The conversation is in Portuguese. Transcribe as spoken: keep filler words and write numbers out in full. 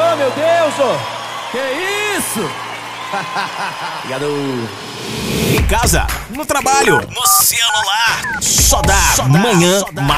Oh, meu Deus, oh. Que isso? Obrigado. Em casa, no trabalho, no celular, só dá, só dá manhã. Só dá.